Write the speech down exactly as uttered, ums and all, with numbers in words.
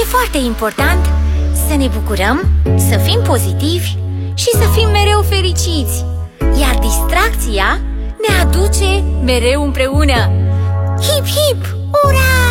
foarte important să ne bucurăm, să fim pozitivi și să fim mereu fericiți. Iar distracția ne aduce mereu împreună. Hip, hip, ura!